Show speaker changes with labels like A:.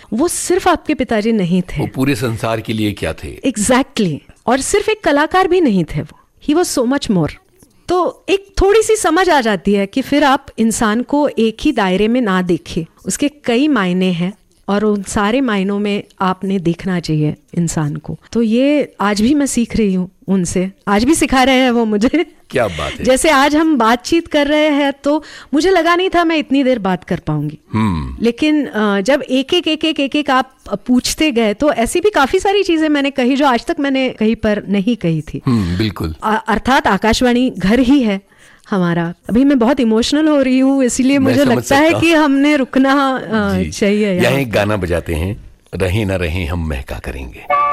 A: वो सिर्फ आपके पिताजी नहीं थे,
B: वो पूरे संसार के लिए क्या थे।
A: एग्जैक्टली और सिर्फ एक कलाकार भी नहीं थे वो, he was so much more. तो एक थोड़ी सी समझ आ जाती है कि फिर आप इंसान को एक ही दायरे में ना देखें, उसके कई मायने हैं और उन सारे मायनों में आपने देखना चाहिए इंसान को। तो ये आज भी मैं सीख रही हूँ उनसे, आज भी सिखा रहे हैं वो मुझे।
B: क्या बात है।
A: जैसे आज हम बातचीत कर रहे हैं तो मुझे लगा नहीं था मैं इतनी देर बात कर पाऊंगी, लेकिन जब एक एक आप पूछते गए तो ऐसी भी काफी सारी चीजें मैंने कही जो आज तक मैंने कहीं पर नहीं कही थी।
B: बिल्कुल।
A: अर्थात आकाशवाणी घर ही है हमारा। अभी मैं बहुत इमोशनल हो रही हूँ, इसलिए मुझे लगता है कि हमने रुकना चाहिए।
B: यहाँ एक गाना बजाते हैं, रहे ना रहे हम महका करेंगे।